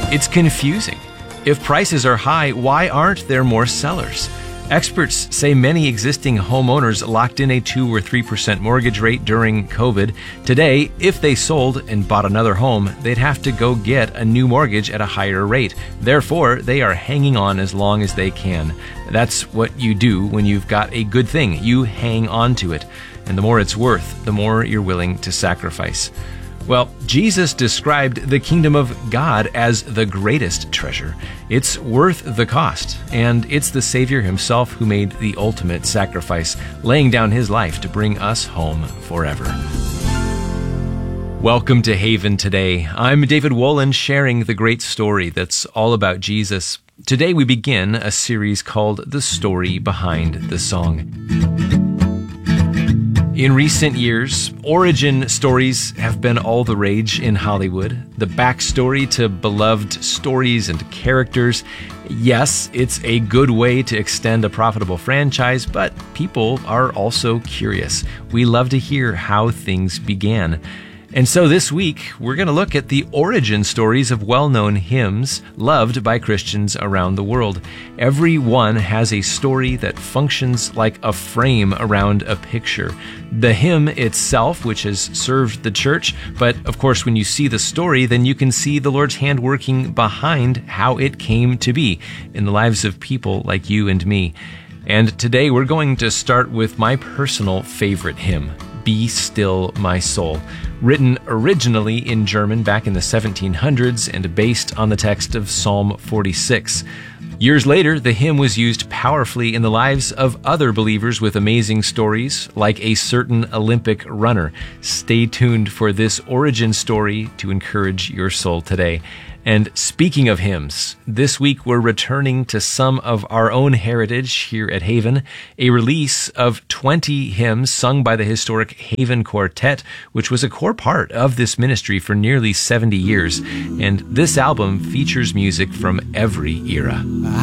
It's confusing. If prices are high, why aren't there more sellers? Experts say many existing homeowners locked in a 2 or 3% mortgage rate during COVID. Today, if they sold and bought another home, they'd have to go get a new mortgage at a higher rate. Therefore, they are hanging on as long as they can. That's what you do when you've got a good thing. You hang on to it. And the more it's worth, the more you're willing to sacrifice. Well, Jesus described the kingdom of God as the greatest treasure. It's worth the cost, and it's the Savior himself who made the ultimate sacrifice, laying down his life to bring us home forever. Welcome to Haven Today. I'm David Wolin, sharing the great story that's all about Jesus. Today we begin a series called The Story Behind the Song. In recent years, origin stories have been all the rage in Hollywood. The backstory to beloved stories and characters. Yes, it's a good way to extend a profitable franchise, but people are also curious. We love to hear how things began. And so this week, we're going to look at the origin stories of well-known hymns loved by Christians around the world. Every one has a story that functions like a frame around a picture. The hymn itself, which has served the church, but of course when you see the story, then you can see the Lord's hand working behind how it came to be in the lives of people like you and me. And today we're going to start with my personal favorite hymn, Be Still My Soul, written originally in German back in the 1700s and based on the text of Psalm 46. Years later, the hymn was used powerfully in the lives of other believers with amazing stories, like a certain Olympic runner. Stay tuned for this origin story to encourage your soul today. And speaking of hymns, this week we're returning to some of our own heritage here at Haven, a release of 20 hymns sung by the historic Haven Quartet, which was a core part of this ministry for nearly 70 years. And this album features music from every era.